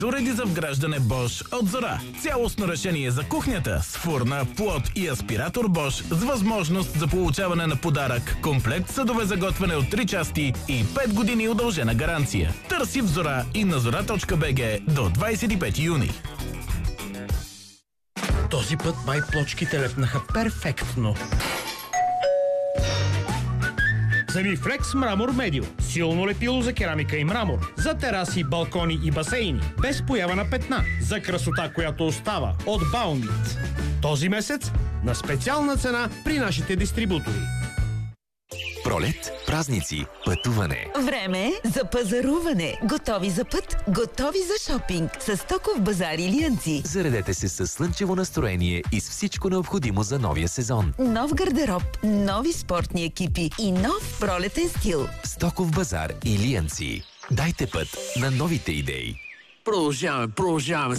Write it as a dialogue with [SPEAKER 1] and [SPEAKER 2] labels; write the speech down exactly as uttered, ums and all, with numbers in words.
[SPEAKER 1] Уреди за вграждане Bosch от Зора. Цялостно решение за кухнята с фурна, плот и аспиратор Bosch с възможност за получаване на подарък, комплект съдове за готвене от три части и пет години удължена гаранция. Търси в Зора и на зора точка би джи до двадесет и пети юни.
[SPEAKER 2] Този път май плочките лепнаха перфектно. Вземи Флекс Мрамор Медио. Силно лепило за керамика и мрамор. За тераси, балкони и басейни. Без поява на петна. За красота, която остава. От Баунит. Този месец на специална цена при нашите дистрибутори.
[SPEAKER 3] Пролет, празници, пътуване.
[SPEAKER 4] Време за пазаруване. Готови за път, готови за шопинг. С Стоков базар Илиянци.
[SPEAKER 3] Заредете се с слънчево настроение и с всичко необходимо за новия сезон.
[SPEAKER 4] Нов гардероб, нови спортни екипи и нов пролетен стил.
[SPEAKER 3] Стоков базар Илиянци. Дайте път на новите идеи.
[SPEAKER 5] Продължаваме, продължаваме.